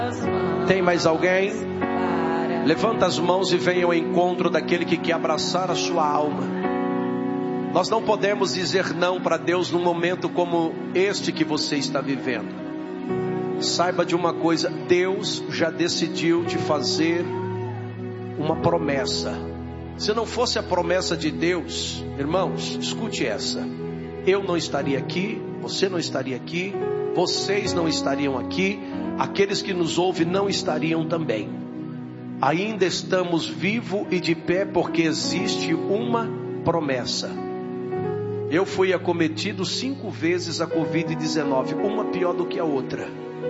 Tem mais alguém? Levanta as mãos e venha ao encontro daquele que quer abraçar a sua alma. Nós não podemos dizer não para Deus num momento como este que você está vivendo. Saiba de uma coisa, Deus já decidiu te fazer uma promessa. Se não fosse a promessa de Deus, irmãos, escute essa: eu não estaria aqui, você não estaria aqui, vocês não estariam aqui, aqueles que nos ouvem não estariam também. Ainda estamos vivos e de pé porque existe uma promessa. Eu fui acometido 5 vezes a Covid-19, uma pior do que a outra.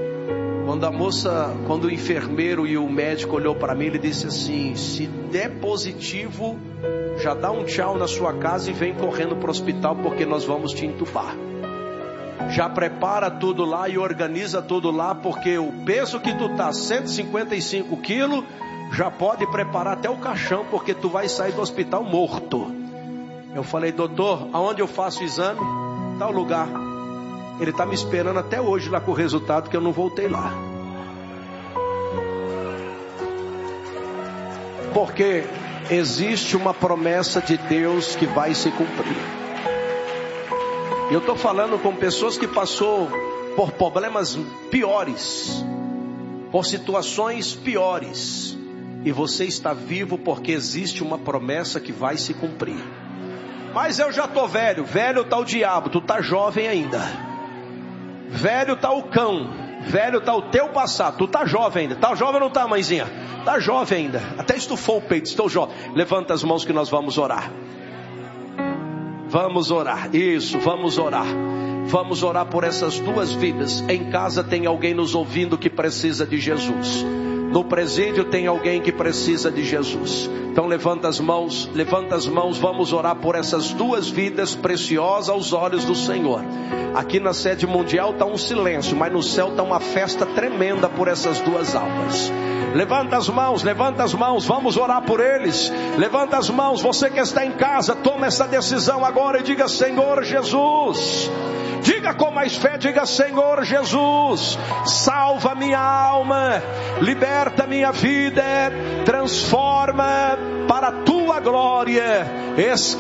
Quando o enfermeiro e o médico olhou para mim, ele disse assim: se der positivo, já dá um tchau na sua casa e vem correndo para o hospital, porque nós vamos te entubar. Já prepara tudo lá e organiza tudo lá, porque o peso que tu tá, 155 quilos, já pode preparar até o caixão, porque tu vai sair do hospital morto. Eu falei: doutor, aonde eu faço o exame? Tal lugar. Ele está me esperando até hoje lá com o resultado, que eu não voltei lá. Porque existe uma promessa de Deus que vai se cumprir. Eu estou falando com pessoas que passou por problemas piores, por situações piores, e você está vivo porque existe uma promessa que vai se cumprir. Mas eu já estou velho. Velho está o diabo, tu está jovem ainda. Velho está o cão, velho está o teu passado, tu está jovem ainda. Está jovem ou não está, mãezinha? Está jovem ainda, até estufou o peito, estou jovem. Levanta as mãos que nós vamos orar. Vamos orar, isso, vamos orar. Vamos orar por essas 2 vidas. Em casa tem alguém nos ouvindo que precisa de Jesus. No presídio tem alguém que precisa de Jesus. Então levanta as mãos, vamos orar por essas 2 vidas preciosas aos olhos do Senhor. Aqui na sede mundial está um silêncio, mas no céu está uma festa tremenda por essas 2 almas. Levanta as mãos, vamos orar por eles. Levanta as mãos, você que está em casa, toma essa decisão agora e diga: Senhor Jesus. Diga com mais fé, diga: Senhor Jesus, salva minha alma, liberta minha vida, transforma para a tua glória,